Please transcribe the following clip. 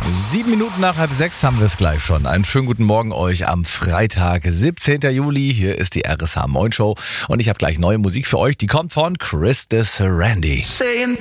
7 Minuten nach 5:30 haben wir es gleich schon. Einen schönen guten Morgen euch am Freitag, 17. Juli. Hier ist die RSH Moin Show und ich habe gleich neue Musik für euch. Die kommt von Chris de Randy.